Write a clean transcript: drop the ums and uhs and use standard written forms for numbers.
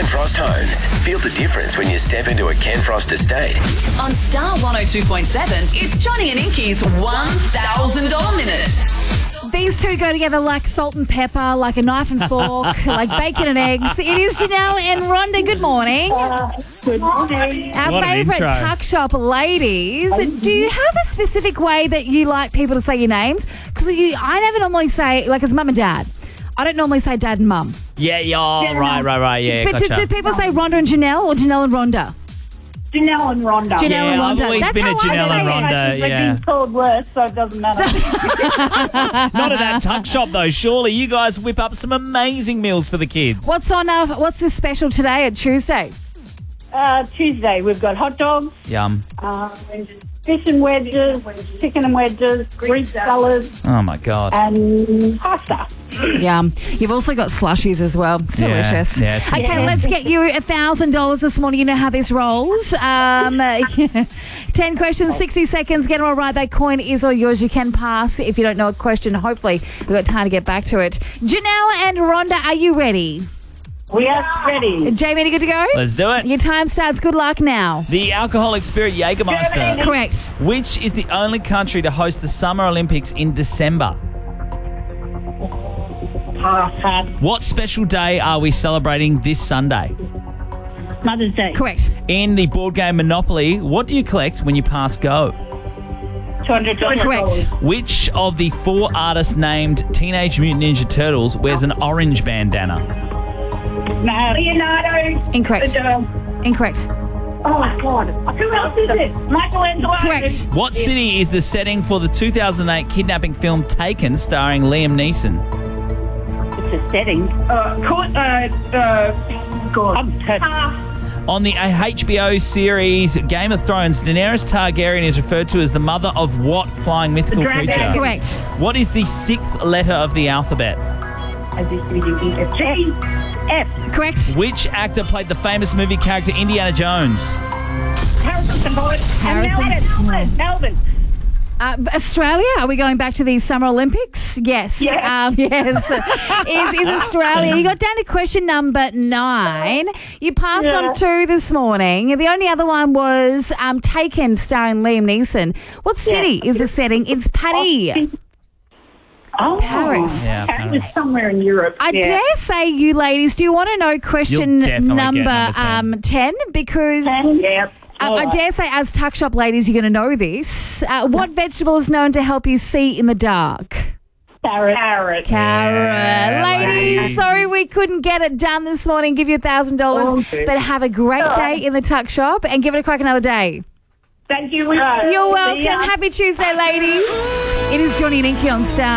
Frost Homes. Feel the difference when you step into a Ken Frost estate. On Star 102.7, it's Johnny and Inky's $1,000 minute. These two go together like salt and pepper, like a knife and fork, like bacon and eggs. It is Janelle and Rhonda. Good morning. Good morning. Our What an favourite intro. tuck shop ladies. Do you have a specific way that you like people to say your names? Because I never normally say, like, it's mum and dad. I don't normally say dad and mum. Yeah, right, yeah, But gotcha. do people say Rhonda and Janelle or Janelle and Rhonda? Janelle and Rhonda. Janelle Yeah, and I've Rhonda. always That's been a how I Janelle say and it. Rhonda. They've yeah. been called worse, so it doesn't matter. Not at that tuck shop, though. Surely you guys whip up some amazing meals for the kids. What's this special today at Tuesday? Tuesday, we've got hot dogs, Yum. fish and wedges, chicken and wedges, Greek salad, Oh, my God. and pasta. Yum. You've also got slushies as well. It's Yeah, delicious. yeah, it's Okay, let's get you $1,000 this morning. You know how this rolls. 10 questions, 60 seconds. Get them all right. That coin is all yours. You can pass if you don't know a question. Hopefully, we've got time to get back to it. Janelle and Rhonda, are you ready? We are ready. Jamie, you good to go? Let's do it. Your time starts. Good luck now. The alcoholic spirit Jägermeister. Correct. Which is the only country to host the Summer Olympics in December? Pass. What special day are we celebrating this Sunday? Mother's Day. Correct. In the board game Monopoly, what do you collect when you pass go? $200. Correct. Which of the 4 artists named Teenage Mutant Ninja Turtles wears an orange bandana? Leonardo. Incorrect. Incorrect. Oh, my God. Who else is it? Michelangelo. Correct. What city is the setting for the 2008 kidnapping film Taken starring Liam Neeson? It's a setting. On the HBO series Game of Thrones, Daenerys Targaryen is referred to as the mother of what flying mythical dragon. creature? Correct. What is the 6th letter of the alphabet? F. Correct. Which actor played the famous movie character Indiana Jones? Harrison. Melbourne. Australia? Are we going back to the Summer Olympics? Yes. Yeah. Yes. is Australia. You got down to question number 9. You passed on 2 this morning. The only other one was Taken, starring Liam Neeson. What city is the setting? It's Paris. Oh, Paris. Yeah, Paris Paris. is somewhere in Europe. I dare say, you ladies, do you want to know question You'll definitely number, get number 10? Because Yeah. I dare say, as tuck shop ladies, you're going to know this. What vegetable is known to help you see in the dark? Carrot. Carrot. Yeah, ladies, ladies. sorry we couldn't get it done this morning, give you $1,000, Okay. but have a great day in the tuck shop and give it a crack another day. Thank you. You're welcome. Happy Tuesday, ladies. It is Johnny and Inky on Star.